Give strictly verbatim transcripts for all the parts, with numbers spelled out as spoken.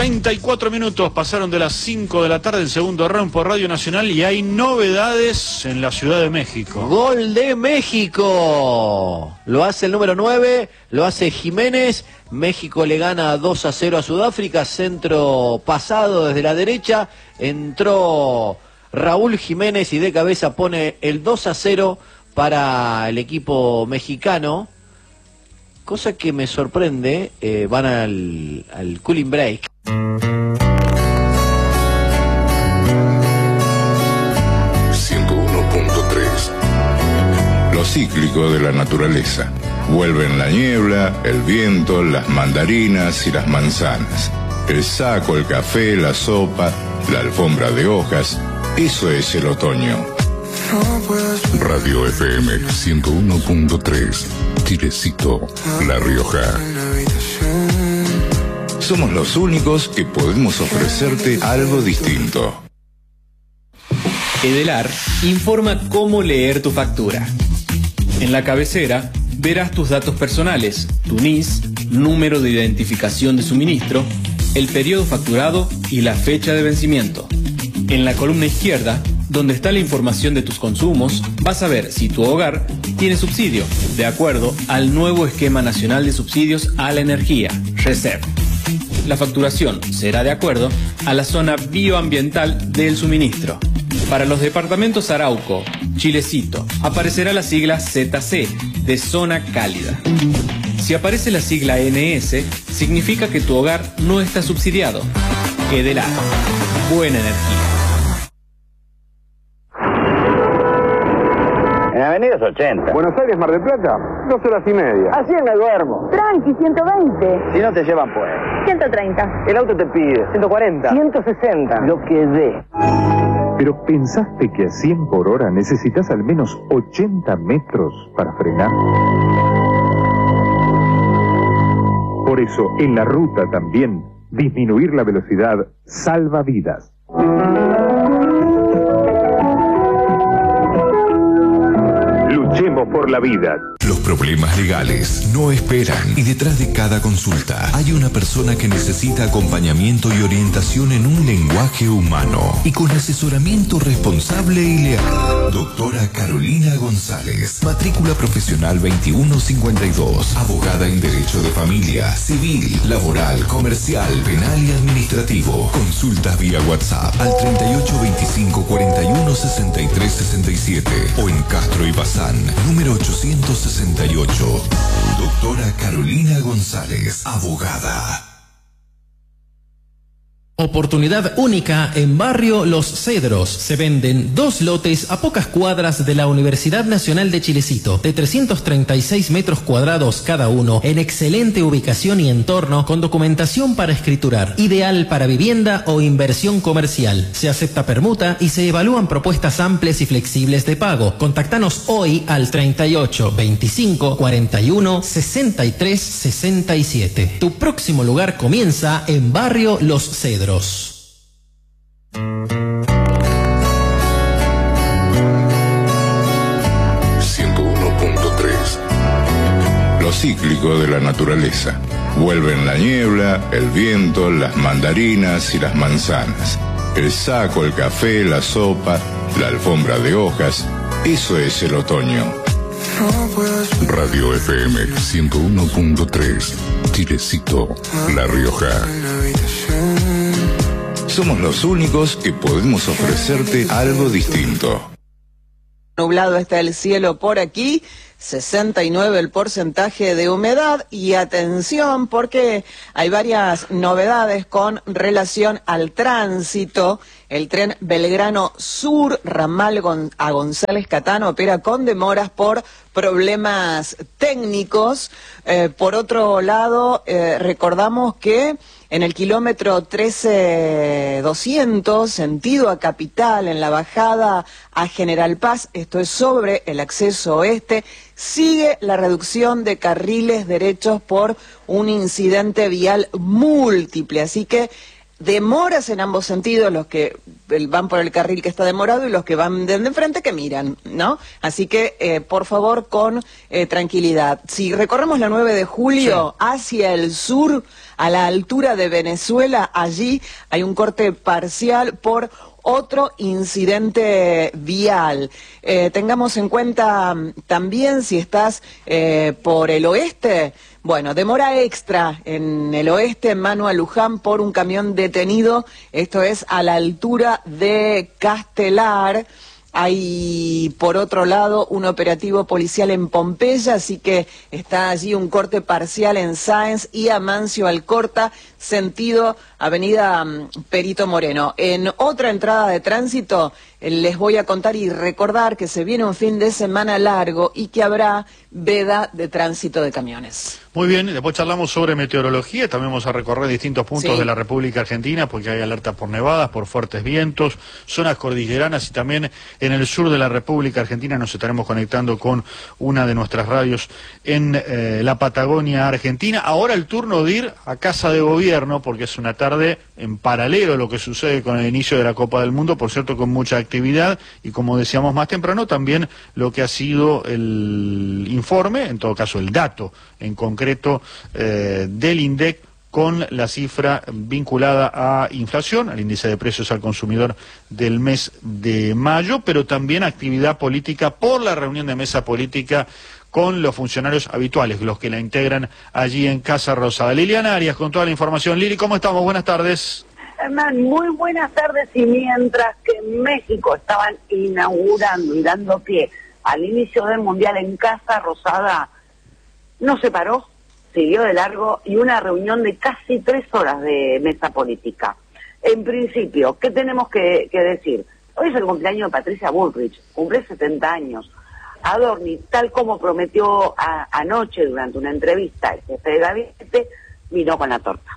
treinta y cuatro minutos pasaron de las cinco de la tarde, el segundo round por Radio Nacional, y hay novedades en la Ciudad de México. Gol de México. Lo hace el número nueve, lo hace Jiménez. México le gana dos a cero a Sudáfrica, centro pasado desde la derecha. Entró Raúl Jiménez y de cabeza pone el dos a cero para el equipo mexicano. Cosa que me sorprende, eh, van al, al cooling break. ciento uno punto tres. Lo cíclico de la naturaleza. Vuelven la niebla, el viento, las mandarinas y las manzanas. El saco, el café, la sopa, la alfombra de hojas. Eso es el otoño. Radio F M ciento uno punto tres. Chilecito, La Rioja. Somos los únicos que podemos ofrecerte algo distinto. Edelar informa cómo leer tu factura. En la cabecera verás tus datos personales, tu N I S, número de identificación de suministro, el periodo facturado y la fecha de vencimiento. En la columna izquierda, donde está la información de tus consumos, vas a ver si tu hogar tiene subsidio, de acuerdo al nuevo Esquema Nacional de Subsidios a la Energía, RESEP. La facturación será de acuerdo a la zona bioambiental del suministro. Para los departamentos Arauco, Chilecito, aparecerá la sigla Z C, de zona cálida. Si aparece la sigla N S, significa que tu hogar no está subsidiado. Edelar, buena energía. En Avenida ochenta. Buenos Aires, Mar del Plata, dos horas y media. Así me duermo. Tranqui, ciento veinte. Si no te llevan, pues. ciento treinta. El auto te pide ciento cuarenta. ciento sesenta. Lo que dé. Pero ¿pensaste que a cien por hora necesitas al menos ochenta metros para frenar? Por eso, en la ruta también, disminuir la velocidad salva vidas. Luchemos por la vida. Los problemas legales no esperan y detrás de cada consulta hay una persona que necesita acompañamiento y orientación en un lenguaje humano y con asesoramiento responsable y leal. Doctora Carolina González, matrícula profesional veintiuno cincuenta y dos, abogada en Derecho de Familia, Civil, Laboral, Comercial, Penal y Administrativo. Consultas vía WhatsApp al treinta y ocho veinticinco cuarenta y uno sesenta y tres sesenta y siete o en Castro y Bazán, número ochocientos sesenta y ocho. Doctora Carolina González, abogada. Oportunidad única en Barrio Los Cedros. Se venden dos lotes a pocas cuadras de la Universidad Nacional de Chilecito, de trescientos treinta y seis metros cuadrados cada uno, en excelente ubicación y entorno, con documentación para escriturar, ideal para vivienda o inversión comercial. Se acepta permuta y se evalúan propuestas amplias y flexibles de pago. Contactanos hoy al treinta y ocho veinticinco cuarenta y uno sesenta y tres sesenta y siete. Tu próximo lugar comienza en Barrio Los Cedros. ciento uno punto tres. Lo cíclico de la naturaleza. Vuelven la niebla, el viento, las mandarinas y las manzanas. El saco, el café, la sopa, la alfombra de hojas. Eso es el otoño. Radio F M ciento uno punto tres. Chilecito, La Rioja. Somos los únicos que podemos ofrecerte algo distinto. Nublado está el cielo por aquí, sesenta y nueve el porcentaje de humedad, y atención porque hay varias novedades con relación al tránsito. El tren Belgrano Sur, ramal Gon- a González Catán, opera con demoras por problemas técnicos. Eh, por otro lado, eh, recordamos que en el kilómetro trece doscientos, sentido a Capital, en la bajada a General Paz, esto es sobre el acceso oeste, sigue la reducción de carriles derechos por un incidente vial múltiple. Así que demoras en ambos sentidos, los que van por el carril que está demorado y los que van de enfrente que miran, ¿no? Así que, eh, por favor, con eh, tranquilidad. Si recorremos la nueve de julio, sí, hacia el sur, a la altura de Venezuela. Allí hay un corte parcial por otro incidente vial. Eh, tengamos en cuenta también si estás eh, por el oeste, bueno, demora extra en el oeste, en Manu a Luján, por un camión detenido, esto es a la altura de Castelar. Hay, por otro lado, un operativo policial en Pompeya, así que está allí un corte parcial en Sáenz y Amancio Alcorta, sentido Avenida Perito Moreno. En otra entrada de tránsito, les voy a contar y recordar que se viene un fin de semana largo y que habrá veda de tránsito de camiones. Muy bien, después charlamos sobre meteorología, también vamos a recorrer distintos puntos Sí. de la República Argentina, porque hay alertas por nevadas, por fuertes vientos, zonas cordilleranas, y también en el sur de la República Argentina nos estaremos conectando con una de nuestras radios en eh, la Patagonia Argentina. Ahora el turno de ir a Casa de Gobierno, porque es una tarde en paralelo a lo que sucede con el inicio de la Copa del Mundo, por cierto, con mucha actividad, y como decíamos más temprano, también lo que ha sido el informe, en todo caso el dato en concreto eh, del INDEC, con la cifra vinculada a inflación, al índice de precios al consumidor del mes de mayo, pero también actividad política por la reunión de mesa política con los funcionarios habituales, los que la integran allí en Casa Rosada. Liliana Arias, con toda la información. Lili, ¿cómo estamos? Buenas tardes. Hernán, muy buenas tardes. Y mientras que en México estaban inaugurando y dando pie al inicio del Mundial en Casa Rosada, no se paró, siguió de largo, y una reunión de casi tres horas de mesa política. En principio, ¿qué tenemos que, que decir? Hoy es el cumpleaños de Patricia Bullrich, cumple setenta años. Adorni, tal como prometió a, anoche durante una entrevista el jefe de gabinete, vino con la torta.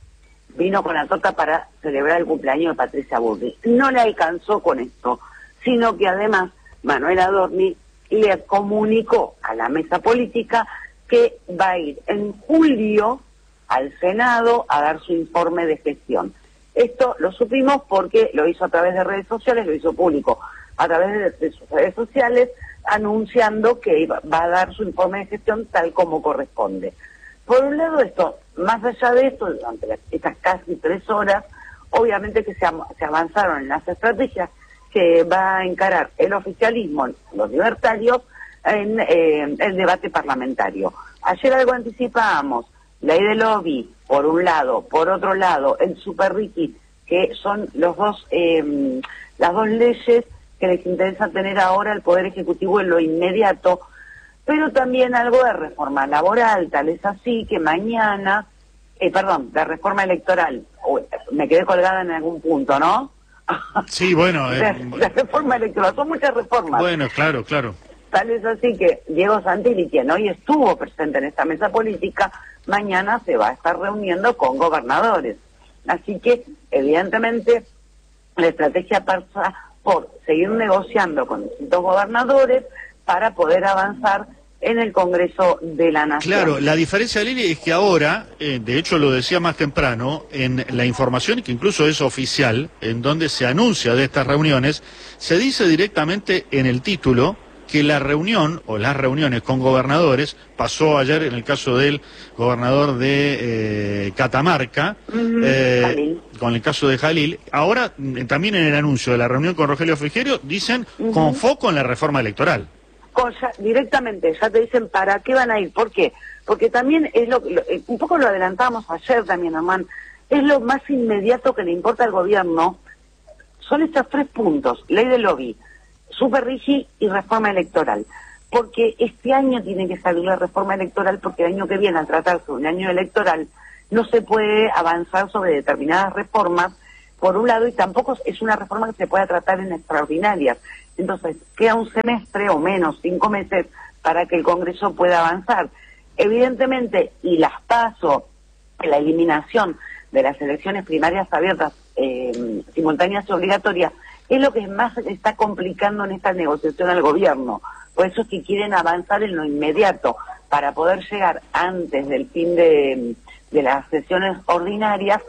Vino con la torta para celebrar el cumpleaños de Patricia Bullrich. No le alcanzó con esto, sino que además Manuel Adorni le comunicó a la mesa política que va a ir en julio al Senado a dar su informe de gestión. Esto lo supimos porque lo hizo a través de redes sociales, lo hizo público a través de, de sus redes sociales, anunciando que iba, va a dar su informe de gestión tal como corresponde. Por un lado, esto, más allá de esto, durante las, estas casi tres horas, obviamente que se, se avanzaron en las estrategias que va a encarar el oficialismo, los libertarios, en eh, el debate parlamentario. Ayer algo anticipábamos, ley de lobby, por un lado, por otro lado, el Super Riqui, que son los dos, eh, las dos leyes que les interesa tener ahora el Poder Ejecutivo en lo inmediato, pero también algo de reforma laboral, tal es así que mañana, eh, perdón, de reforma electoral, uy, me quedé colgada en algún punto, ¿no? Sí, bueno. Eh, la, la reforma electoral, son muchas reformas. Bueno, claro, claro. Tal es así que Diego Santilli, quien hoy estuvo presente en esta mesa política, mañana se va a estar reuniendo con gobernadores. Así que, evidentemente, la estrategia pasa por seguir negociando con distintos gobernadores para poder avanzar en el Congreso de la Nación. Claro, la diferencia, Lili, es que ahora, eh, de hecho lo decía más temprano, en la información, que incluso es oficial, en donde se anuncia de estas reuniones, se dice directamente en el título que la reunión, o las reuniones con gobernadores, pasó ayer en el caso del gobernador de eh, Catamarca, Uh-huh. eh, con el caso de Jalil, ahora también en el anuncio de la reunión con Rogelio Frigerio, dicen uh-huh. con foco en la reforma electoral. Con ya, directamente, ya te dicen para qué van a ir. ¿Por qué? Porque también es lo, lo un poco lo adelantamos ayer también, Amán, es lo más inmediato que le importa al gobierno, son estos tres puntos: ley de lobby, Super Rigi y reforma electoral. Porque este año tiene que salir la reforma electoral, porque el año que viene, al tratarse de un año electoral, no se puede avanzar sobre determinadas reformas, por un lado, y tampoco es una reforma que se pueda tratar en extraordinarias. Entonces, queda un semestre o menos, cinco meses, para que el Congreso pueda avanzar. Evidentemente, y las PASO, la eliminación de las elecciones primarias abiertas, eh, simultáneas y obligatorias, es lo que más está complicando en esta negociación al gobierno. Por eso es que quieren avanzar en lo inmediato, para poder llegar antes del fin de, de las sesiones ordinarias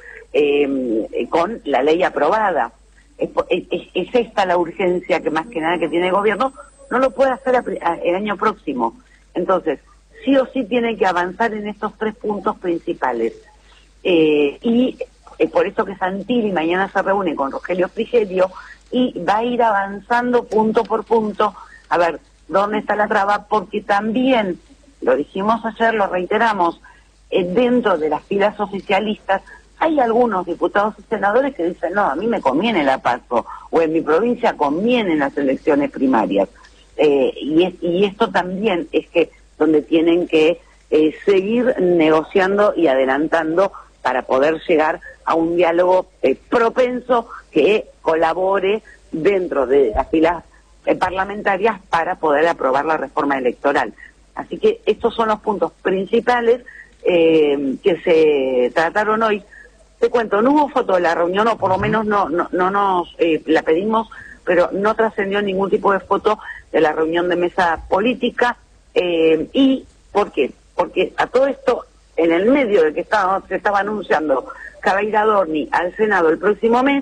eh, con la ley aprobada. Es, es, es esta la urgencia que más que nada que tiene el gobierno, no lo puede hacer a, a, el año próximo. Entonces, sí o sí tiene que avanzar en estos tres puntos principales. eh, y eh, por eso que Santilli mañana se reúne con Rogelio Frigerio y va a ir avanzando punto por punto, a ver dónde está la traba, porque también, lo dijimos ayer, lo reiteramos, eh, dentro de las filas oficialistas hay algunos diputados y senadores que dicen, no, a mí me conviene la PASO, o en mi provincia convienen las elecciones primarias. Eh, y, es, y esto también es que donde tienen que eh, seguir negociando y adelantando para poder llegar a un diálogo eh, propenso que colabore dentro de las filas eh, parlamentarias para poder aprobar la reforma electoral. Así que estos son los puntos principales eh, que se trataron hoy. Te cuento, no hubo foto de la reunión, o por lo menos no, no, no nos eh, la pedimos, pero no trascendió ningún tipo de foto de la reunión de mesa política. Eh, ¿Y por qué? Porque a todo esto, en el medio de que estaba, se estaba anunciando que va a ir Adorni al Senado el próximo mes,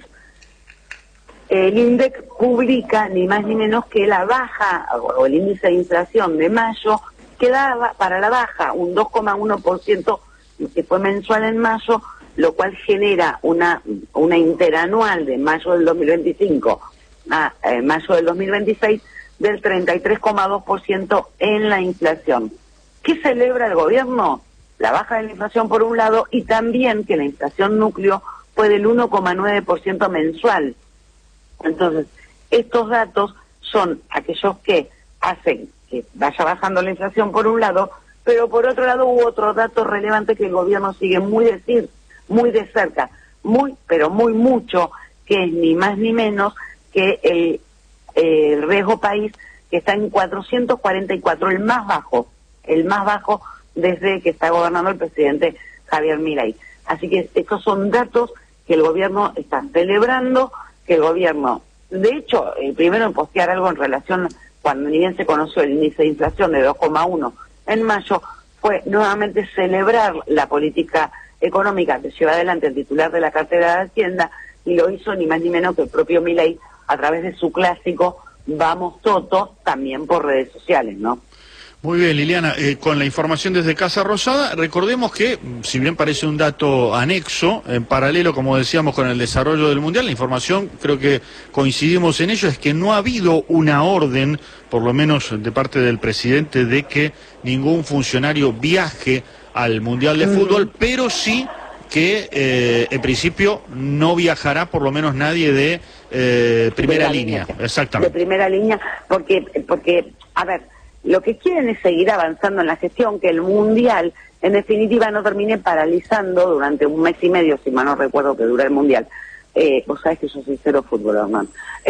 el INDEC publica ni más ni menos que la baja, o el índice de inflación de mayo, quedaba para la baja un dos coma uno por ciento, que fue mensual en mayo, lo cual genera una una interanual de mayo del dos mil veinticinco a eh, mayo del dos mil veintiséis del treinta y tres coma dos por ciento en la inflación. ¿Qué celebra el gobierno? La baja de la inflación por un lado, y también que la inflación núcleo fue del uno coma nueve por ciento mensual. Entonces, estos datos son aquellos que hacen que vaya bajando la inflación por un lado, pero por otro lado hubo otro dato relevante que el gobierno sigue muy decir, muy de cerca, muy, pero muy mucho, que es ni más ni menos que el, el riesgo país, que está en cuatrocientos cuarenta y cuatro, el más bajo, el más bajo desde que está gobernando el presidente Javier Milei. Así que estos son datos que el gobierno está celebrando, que el gobierno, de hecho, el primero en postear algo en relación, cuando ni bien se conoció el índice de inflación de dos coma uno en mayo, fue nuevamente celebrar la política económica que lleva adelante el titular de la cartera de Hacienda, y lo hizo ni más ni menos que el propio Milei a través de su clásico Vamos Toto, también por redes sociales, ¿no? Muy bien, Liliana, eh, con la información desde Casa Rosada, recordemos que, si bien parece un dato anexo, en paralelo, como decíamos, con el desarrollo del Mundial, la información, creo que coincidimos en ello, es que no ha habido una orden, por lo menos de parte del presidente, de que ningún funcionario viaje al Mundial de Fútbol, pero sí que eh, en principio no viajará por lo menos nadie de eh, primera línea. Exactamente. De primera línea, porque, porque, a ver, lo que quieren es seguir avanzando en la gestión, que el Mundial, en definitiva, no termine paralizando durante un mes y medio, si mal no recuerdo que dura el Mundial. Eh, vos sabés que yo soy cero fútbol, hermano.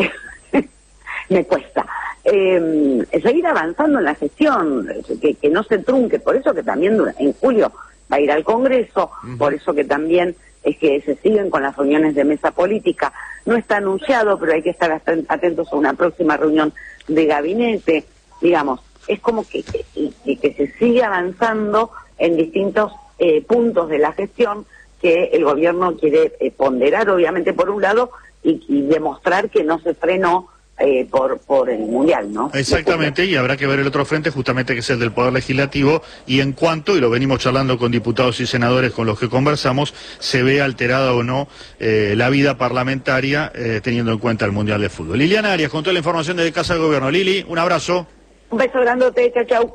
Me cuesta. Eh, seguir avanzando en la gestión, que, que no se trunque, por eso que también en julio va a ir al Congreso, uh-huh. Por eso que también es que se siguen con las reuniones de mesa política. No está anunciado, pero hay que estar atentos a una próxima reunión de gabinete, digamos. Es como que, que, que se sigue avanzando en distintos eh, puntos de la gestión que el gobierno quiere eh, ponderar, obviamente, por un lado, y, y demostrar que no se frenó eh, por, por el Mundial, ¿no? Exactamente, y habrá que ver el otro frente, justamente, que es el del Poder Legislativo, y en cuanto, y lo venimos charlando con diputados y senadores con los que conversamos, se ve alterada o no eh, la vida parlamentaria, eh, teniendo en cuenta el Mundial de Fútbol. Liliana Arias, con toda la información desde Casa de Gobierno. Lili, un abrazo. Un beso grandote, chau, chau.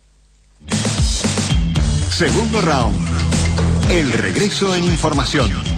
Segundo round. El regreso en información.